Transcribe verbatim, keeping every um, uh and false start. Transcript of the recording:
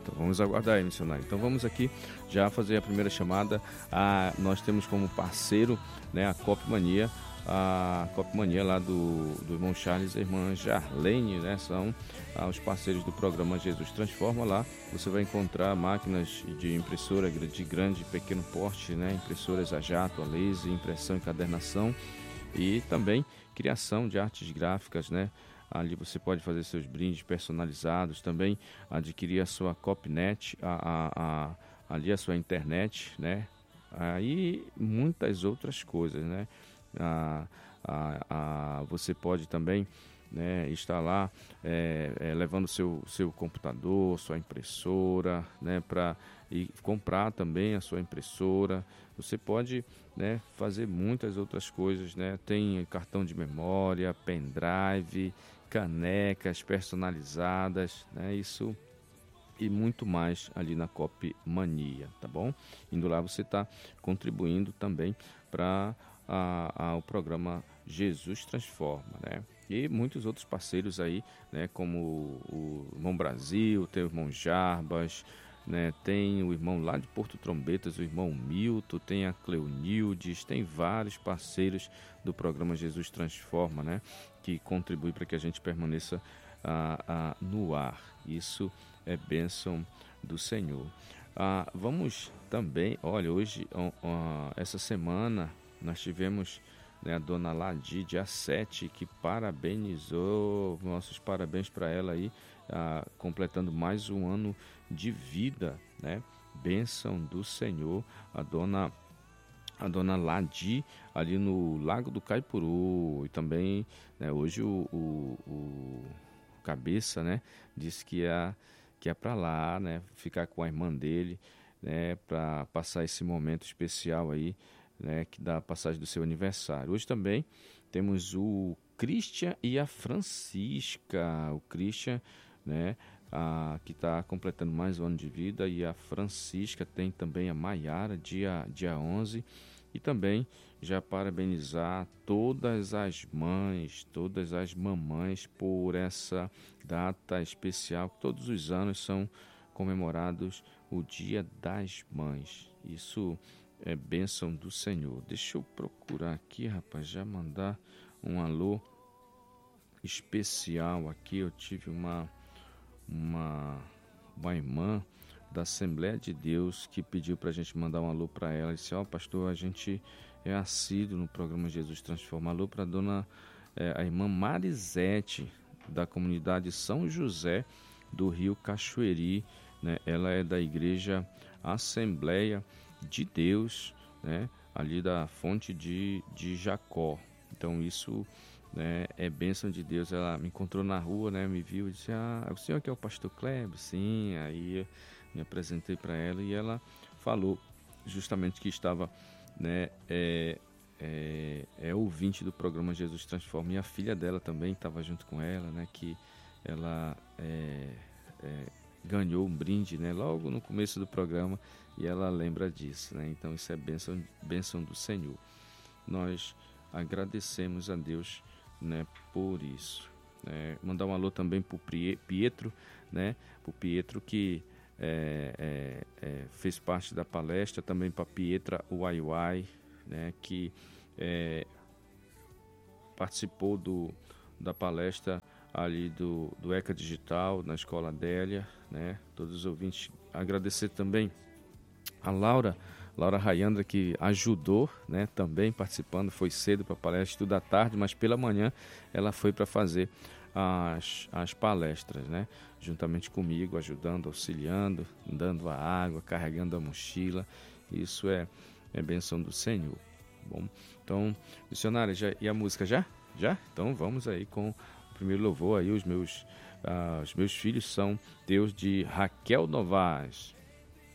Então vamos aguardar aí, missionário. Então vamos aqui já fazer a primeira chamada. Ah, nós temos como parceiro, né, a Copmania, a Copmania lá do, do irmão Charles e a irmã Jarlene, né, são ah, os parceiros do programa Jesus Transforma. Lá você vai encontrar máquinas de impressora de grande e pequeno porte, né, impressoras a jato, a laser, impressão e encadernação e também criação de artes gráficas, né. Ali você pode fazer seus brindes personalizados, também adquirir a sua Copnet, a, a, a, ali a sua internet, né? Aí muitas outras coisas, né? A, a, a, você pode também, né, estar lá é, é, levando seu, seu computador, sua impressora, né, para ir comprar também a sua impressora. Você pode, né, fazer muitas outras coisas, né? Tem cartão de memória, pendrive, canecas personalizadas, né? Isso e muito mais ali na Copmania, tá bom? Indo lá você está contribuindo também para o programa Jesus Transforma, né? E muitos outros parceiros aí, né? Como o, o Irmão Brasil, tem o Irmão Jarbas, né? Tem o irmão lá de Porto Trombetas, o irmão Milton, tem a Cleonildes, tem vários parceiros do programa Jesus Transforma, né? Que contribui para que a gente permaneça ah, ah, no ar. Isso é bênção do Senhor. Ah, vamos também, olha, hoje, ó, ó, essa semana, nós tivemos, né, a dona Ladi, dia sete, que parabenizou, nossos parabéns para ela aí, ah, completando mais um ano de vida, né? Bênção do Senhor, a dona a dona Ladi, ali no Lago do Caipuru. E também, né, hoje o, o, o Cabeça, né, disse que ia, que ia para lá, né, ficar com a irmã dele, né, para passar esse momento especial aí, né, que dá a passagem do seu aniversário. Hoje também temos o Christian e a Francisca. O Christian, né, a, que está completando mais um ano de vida, e a Francisca tem também a Maiara, dia, dia onze. E também já parabenizar todas as mães, todas as mamães por essa data especial. Todos os anos são comemorados o Dia das Mães. Isso é bênção do Senhor. Deixa eu procurar aqui, rapaz, já mandar um alô especial aqui. Eu tive uma, uma, uma irmã da Assembleia de Deus que pediu para a gente mandar um alô para ela. Disse: ó, oh, pastor, a gente é assíduo no programa Jesus Transforma. Alô para a dona, é, a irmã Marisete, da comunidade São José do Rio Cachoeiri, né? Ela é da igreja Assembleia de Deus, né, ali da Fonte de, de Jacó. Então isso, né, é bênção de Deus. Ela me encontrou na rua, né, me viu e disse: ah, o senhor que é o pastor Kleber? Sim. Aí eu me apresentei para ela e ela falou justamente que estava, né, é, é, é ouvinte do programa Jesus Transforma, e a filha dela também estava junto com ela, né, que ela é, é, ganhou um brinde, né, logo no começo do programa, e ela lembra disso, né? Então isso é bênção, bênção do Senhor. Nós agradecemos a Deus, né, por isso. É, mandar um alô também para o Pietro, né, para o Pietro que é, é, é, fez parte da palestra, também para a Pietra Uaiuai, né, que é, participou do, da palestra ali do, do ECA Digital, na Escola Adélia, né, todos os ouvintes. Agradecer também a Laura, Laura Rayandra, que ajudou, né, também participando, foi cedo para a palestra, estuda à tarde, mas pela manhã ela foi para fazer as, as palestras, né, juntamente comigo, ajudando, auxiliando, dando a água, carregando a mochila. Isso é, é bênção do Senhor. Bom, então, missionária, já, e a música já? Já? Então vamos aí com o primeiro louvor aí. Os meus, ah, os meus filhos são Deus, de Raquel Novaes.